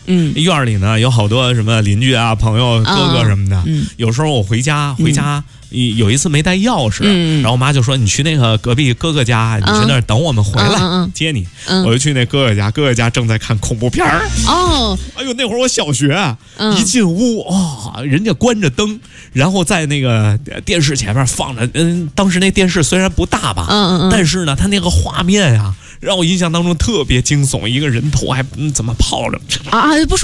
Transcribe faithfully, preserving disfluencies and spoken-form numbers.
嗯， 院里呢有好多什么邻居啊、朋友、哥哥什么的。嗯，有时候我回家，回家。嗯有一次没带钥匙，嗯、然后我妈就说：“你去那个隔壁哥哥家，你去那儿等我们回来、嗯、接你。嗯”我就去那哥哥家，哥哥家正在看恐怖片儿。哦，哎呦，那会儿我小学，嗯、一进屋，哦，人家关着灯，然后在那个电视前面放着，嗯，当时那电视虽然不大吧，嗯嗯，但是呢，它那个画面呀、啊，让我印象当中特别惊悚，一个人头还、嗯、怎么泡着啊？不说。